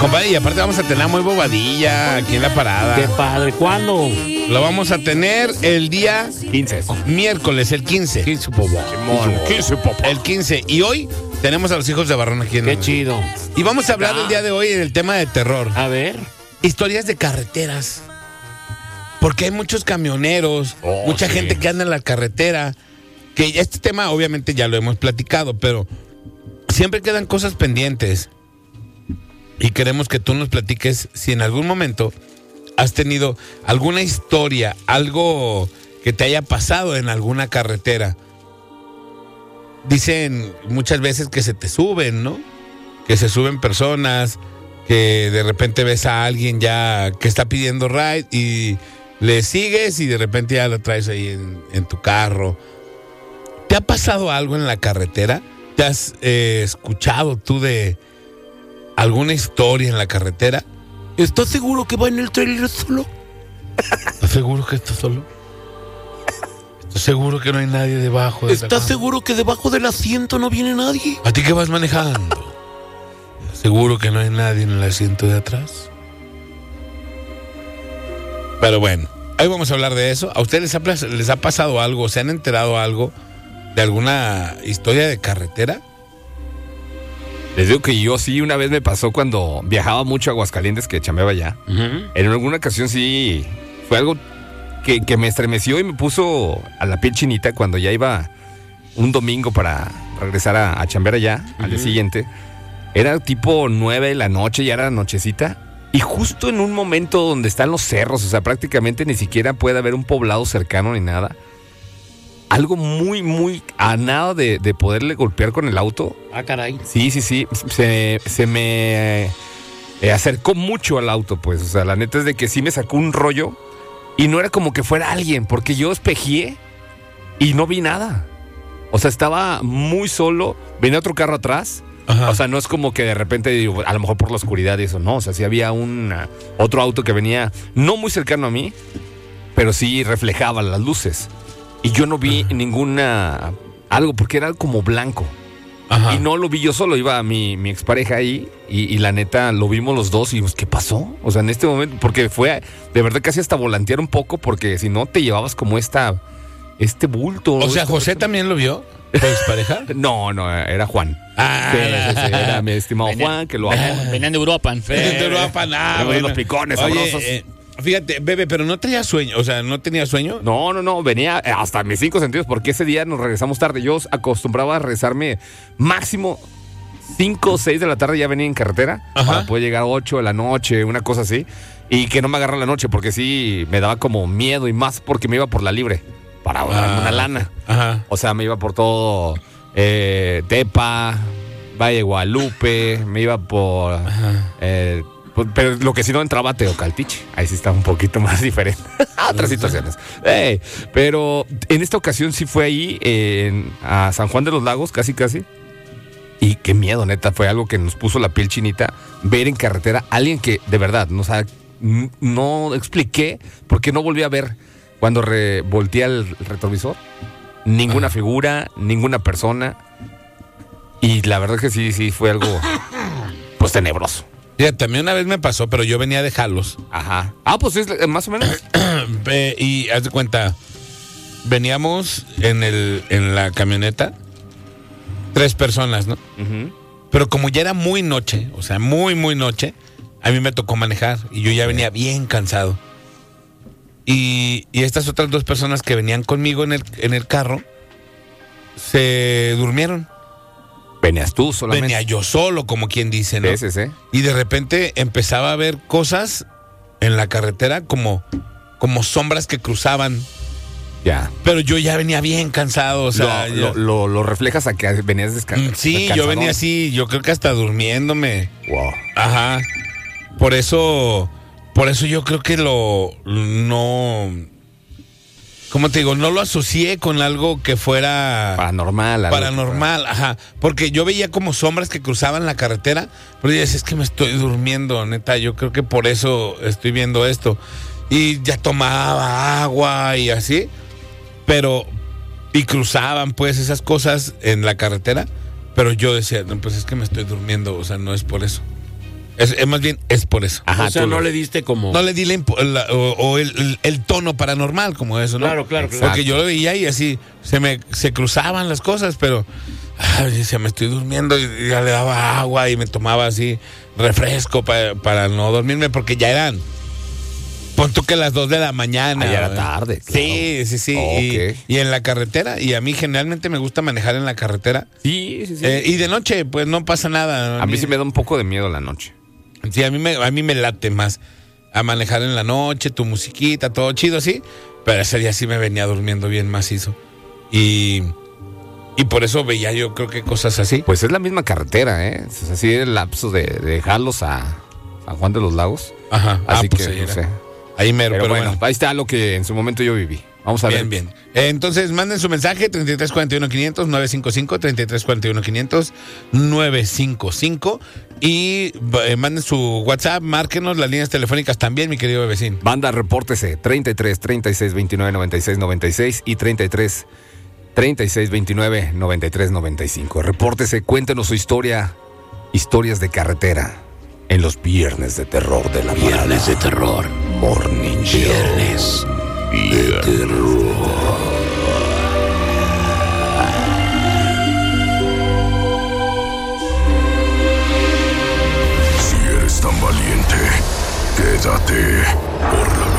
Compadre, y aparte vamos a tener muy bobadilla aquí en la parada. Qué padre. ¿Cuándo? Lo vamos a tener el día 15. miércoles, el 15. 15, papá. 15, papá. El 15. Y hoy tenemos a los hijos de Barrón aquí en Qué chido. Y vamos a hablar el día de hoy del tema de terror. A ver. Historias de carreteras. Porque hay muchos camioneros, mucha gente que anda en la carretera. Que este tema obviamente ya lo hemos platicado, pero siempre quedan cosas pendientes. Y queremos que tú nos platiques si en algún momento has tenido alguna historia, algo que te haya pasado en alguna carretera. Dicen muchas veces que se te suben, ¿no? Que se suben personas, que de repente ves a alguien ya que está pidiendo ride y le sigues y de repente ya lo traes ahí en tu carro. ¿Te ha pasado algo en la carretera? ¿Te has escuchado tú de alguna historia en la carretera? ¿Estás seguro que va en el trailer solo? ¿Estás seguro que estás solo? ¿Estás seguro que no hay nadie debajo de esa ¿Estás cama? seguro que debajo del asiento no viene nadie? ¿A ti qué vas manejando? ¿Estás seguro que no hay nadie en el asiento de atrás? Pero bueno, hoy vamos a hablar de eso. ¿A ustedes les ha pasado algo? ¿Se han enterado algo de alguna historia de carretera? Les digo que yo sí, una vez me pasó cuando viajaba mucho a Aguascalientes, que chambeaba allá. En alguna ocasión sí fue algo que me estremeció y me puso a la piel chinita cuando ya iba un domingo para regresar a chambear allá, al día siguiente. Era tipo 9 de la noche, ya era nochecita. Y justo en un momento donde están los cerros, o sea, prácticamente ni siquiera puede haber un poblado cercano ni nada. Algo muy, muy a nada de poderle golpear con el auto. Ah, caray. Sí. Se me acercó mucho al auto, pues. O sea, la neta es de que sí me sacó un rollo. Y no era como que fuera alguien, porque yo espejé y no vi nada. O sea, estaba muy solo. Venía otro carro atrás. Ajá. O sea, no es como que de repente, digo, a lo mejor por la oscuridad y eso, no. O sea, sí había otro auto que venía no muy cercano a mí, pero sí reflejaba las luces. Y yo no vi algo, porque era como blanco. Ajá. Y no lo vi yo solo, iba mi expareja ahí y la neta lo vimos los dos y dijimos, ¿qué pasó? O sea, en este momento, porque fue de verdad casi hasta volantear un poco, porque si no te llevabas como este bulto. O sea, ¿José también lo vio? ¿Tu expareja? No, era Juan. Ah, Sí, era mi estimado Juan, que lo amo. Venían de Europa. de Europa, nada. Bueno. Los picones sabrosos. Fíjate, bebé, pero no tenía sueño, o sea, ¿no tenía sueño? No, venía hasta mis 5 sentidos, porque ese día nos regresamos tarde. Yo acostumbraba a regresarme máximo 5 o 6 de la tarde, ya venía en carretera. Ajá. Para poder llegar a 8 de la noche, una cosa así. Y que no me agarra la noche, porque sí me daba como miedo, y más porque me iba por la libre, para ahorrarme una lana. Ajá. O sea, me iba por todo Tepa, Valle de Guadalupe, me iba por... pero lo que sí no entraba a Teocaltiche. Ahí sí estaba un poquito más diferente. Otras situaciones. Pero en esta ocasión sí fue ahí a San Juan de los Lagos, casi. Y qué miedo, neta. Fue algo que nos puso la piel chinita. Ver en carretera a alguien que, de verdad, no expliqué porque no volví a ver cuando volteé el retrovisor. Ninguna figura, ninguna persona. Y la verdad que sí fue algo, pues, tenebroso. Ya, también una vez me pasó, pero yo venía de Jalos. Ajá. Pues es más o menos. Y haz de cuenta, veníamos en la camioneta 3 personas, ¿no? Uh-huh. Pero como ya era muy noche, o sea, muy, muy noche, a mí me tocó manejar y yo ya venía bien cansado. Y estas otras 2 personas que venían conmigo en el carro se durmieron. Venías tú solamente. Venía yo solo, como quien dice, ¿no? Sí. Y de repente empezaba a ver cosas en la carretera como sombras que cruzaban. Ya. Pero yo ya venía bien cansado, o sea... Lo reflejas a que venías descansado. Sí, yo venía así, yo creo que hasta durmiéndome. Wow. Ajá. Por eso yo creo que ¿cómo te digo? No lo asocié con algo que fuera... Paranormal, ajá. Porque yo veía como sombras que cruzaban la carretera, pero yo decía, es que me estoy durmiendo, neta. Yo creo que por eso estoy viendo esto. Y ya tomaba agua y así, y cruzaban pues esas cosas en la carretera, pero yo decía, no, pues es que me estoy durmiendo, o sea, no es por eso. Más bien, es por eso. Ajá, o sea, tú no lo- le diste como... No le di el tono paranormal como eso, ¿no? Claro. Porque yo lo veía y así se cruzaban las cosas, pero decía, me estoy durmiendo y ya le daba agua y me tomaba así refresco para no dormirme porque ya eran, pon tú que las 2 de la mañana. Ya era ¿verdad? tarde, claro. Sí. Ok. Y en la carretera, y a mí generalmente me gusta manejar en la carretera. Sí. Y de noche, pues no pasa nada. A mí sí me da un poco de miedo la noche. Sí, a mí me late más a manejar en la noche, tu musiquita, todo chido así, pero ese día sí me venía durmiendo bien macizo. Y por eso veía yo creo que cosas así. Pues es la misma carretera, ¿eh? Es así el lapso de Jalos a San Juan de los Lagos. Ajá. Así pues que ahí no era. sé. Ahí mero, Pero pero bueno, bueno. ahí está lo que en su momento yo viví. Vamos a ver. Bien. Entonces, manden su mensaje, 3341-500, 955-3341-500, 955. Y manden su WhatsApp, márquenos las líneas telefónicas también, mi querido vecino. Banda, repórtese 33 36 29 96 96 y 33 36 29 93 95. Repórtese, cuéntenos su historia, historias de carretera en los viernes de terror de la Viernes de terror. Morning Show. Viernes de terror. Si eres tan valiente, quédate por la